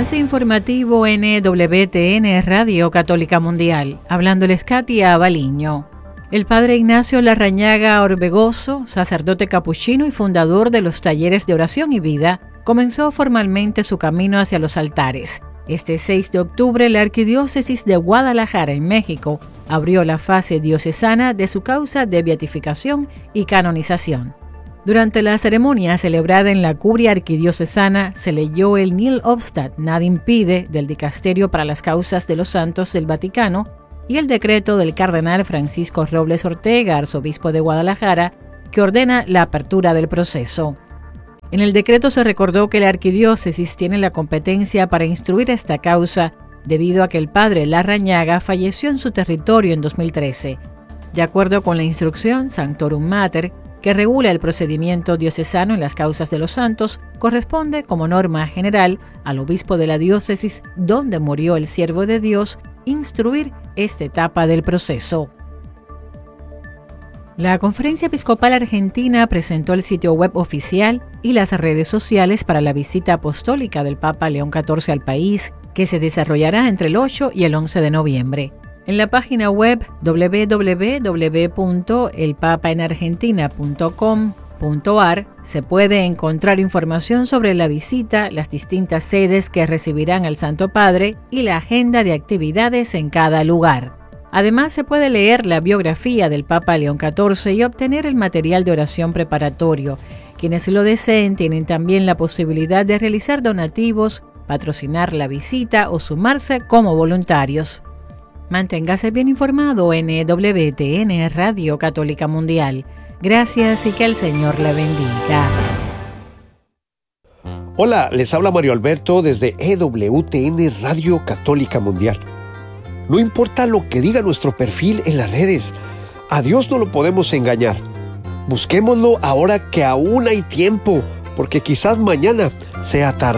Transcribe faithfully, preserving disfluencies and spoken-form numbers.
Avance informativo N W T N Radio Católica Mundial. Hablándoles Katia Baliño. El padre Ignacio Larrañaga Orbegoso, sacerdote capuchino y fundador de los talleres de oración y vida, comenzó formalmente su camino hacia los altares. Este seis de octubre, la Arquidiócesis de Guadalajara, en México, abrió la fase diocesana de su causa de beatificación y canonización. Durante la ceremonia celebrada en la Curia Arquidiocesana, se leyó el Nil Obstat, Nada Impide, del Dicasterio para las Causas de los Santos del Vaticano, y el decreto del cardenal Francisco Robles Ortega, arzobispo de Guadalajara, que ordena la apertura del proceso. En el decreto se recordó que la arquidiócesis tiene la competencia para instruir esta causa debido a que el padre Larrañaga falleció en su territorio en dos mil trece. De acuerdo con la instrucción Sanctorum Mater, que regula el procedimiento diocesano en las causas de los santos, corresponde como norma general al obispo de la diócesis donde murió el siervo de Dios instruir esta etapa del proceso. La Conferencia Episcopal Argentina presentó el sitio web oficial y las redes sociales para la visita apostólica del Papa León catorce al país, que se desarrollará entre el ocho y el once de noviembre. En la página web doble u doble u doble u punto el papa en argentina punto com punto a r se puede encontrar información sobre la visita, las distintas sedes que recibirán al Santo Padre y la agenda de actividades en cada lugar. Además, se puede leer la biografía del Papa León catorce y obtener el material de oración preparatorio. Quienes lo deseen tienen también la posibilidad de realizar donativos, patrocinar la visita o sumarse como voluntarios. Manténgase bien informado en N W T N Radio Católica Mundial. Gracias y que el Señor la bendiga. Hola, les habla Mario Alberto desde E W T N Radio Católica Mundial. No importa lo que diga nuestro perfil en las redes, a Dios no lo podemos engañar. Busquémoslo ahora que aún hay tiempo, porque quizás mañana sea tarde.